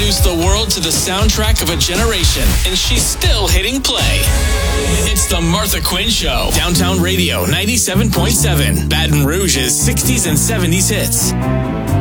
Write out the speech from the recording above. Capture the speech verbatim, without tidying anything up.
introduced the world to the soundtrack of a generation, and she's still hitting play. It's the Martha Quinn Show. Downtown Radio ninety-seven point seven. Baton Rouge's sixties and seventies hits.